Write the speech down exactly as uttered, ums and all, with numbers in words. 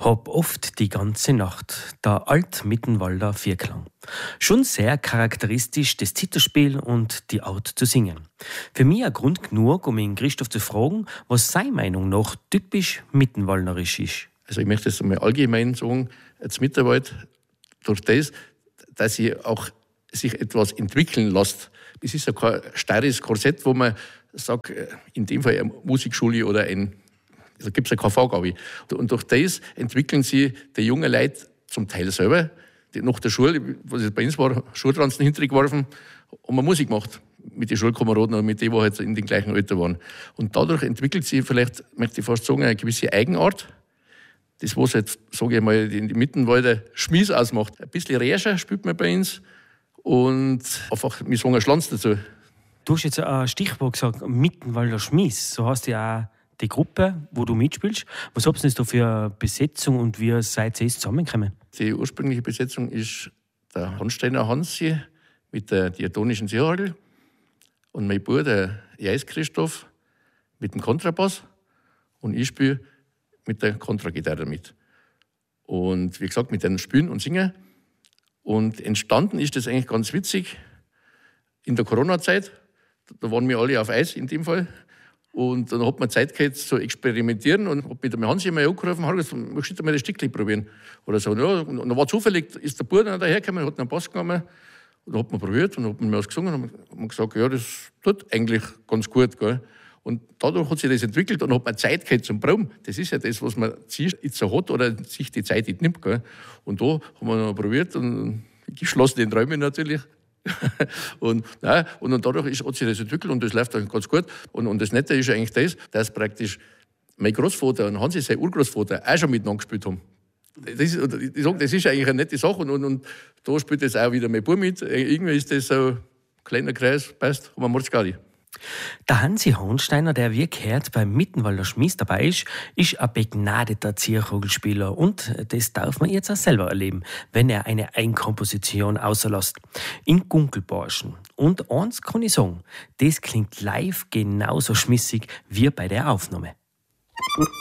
Hab oft die ganze Nacht, der Alt-Mittenwalder Vierklang. Schon sehr charakteristisch das Zitterspiel und die Art zu singen. Für mich ein Grund genug, um ihn Christoph zu fragen, was seine Meinung nach typisch mittenwaldnerisch ist. Also ich möchte das einmal allgemein sagen, jetzt Mittenwald, durch das, dass sie auch sich etwas entwickeln lässt. Es ist ja kein starres Korsett, wo man sagt, in dem Fall eine Musikschule oder ein, da gibt es ja keine Vorgabe. Und durch das entwickeln sie die jungen Leute zum Teil selber. Die nach der Schule, was bei uns war, Schulranzen hintergeworfen und man Musik gemacht. Mit den Schulkameraden und mit denen, die halt in dem gleichen Alter waren. Und dadurch entwickelt sie vielleicht, möchte ich fast sagen, eine gewisse Eigenart. Das, was jetzt, sage ich mal, in die Mittenwalder Schmies ausmacht. Ein bisschen Räscher spielt man bei uns und einfach, wir sagen, ein Schlanz dazu. Du hast jetzt ein Stichwort gesagt, Mittenwalder Schmies. So heißt ja auch die Gruppe, wo du mitspielst. Was habt ihr denn da für eine Besetzung und wie seid ihr zusammengekommen? Die ursprüngliche Besetzung ist der Hansteiner Hansi mit der diatonischen Seehagel und mein Bruder, der Jais Christoph, mit dem Kontrabass und ich spiele mit der Kontragitarre mit. Und wie gesagt, mit dem Spielen und Singen. Und entstanden ist das eigentlich ganz witzig in der Corona-Zeit. Da waren wir alle auf Eis in dem Fall. Und dann hat man Zeit gehabt zu experimentieren und hat mit dem Hansi mal angerufen, hat gesagt, möchtest du mal das Stückchen probieren? Oder so. Ja, und dann war zufällig, ist der Bruder dahergekommen, hat einen Bass genommen und dann hat man probiert und hat man was gesungen und hat man gesagt, ja, das tut eigentlich ganz gut. Gell? Und dadurch hat sich das entwickelt und hat man Zeit gehabt zum Proben. Das ist ja das, was man jetzt so hat oder sich die Zeit nicht nimmt. Gell? Und da haben wir noch probiert und geschlossen in den Räumen natürlich. und, nein, und dadurch ist, hat sich das entwickelt und das läuft dann ganz gut. Und, und das Nette ist eigentlich das, dass praktisch mein Großvater und Hansi, sein Urgroßvater, auch schon miteinander gespielt haben. Das ist, ich sage, das ist eigentlich eine nette Sache und, und, und da spielt das auch wieder mein Bub mit. Irgendwie ist das so ein kleiner Kreis, passt, haben wir Mordsgadi. Der Hansi Hansteiner, der wie gehört beim Mittenwalder Schmies dabei ist, ist ein begnadeter Zierkugelspieler und das darf man jetzt auch selber erleben, wenn er eine Einkomposition außerlässt. In Gunkelborschen. Und eins kann ich sagen, das klingt live genauso schmissig wie bei der Aufnahme.